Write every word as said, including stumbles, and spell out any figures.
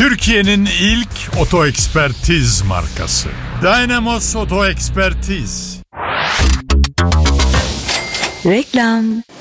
Türkiye'nin ilk oto ekspertiz markası Dynamos Oto Ekspertiz. Reklam.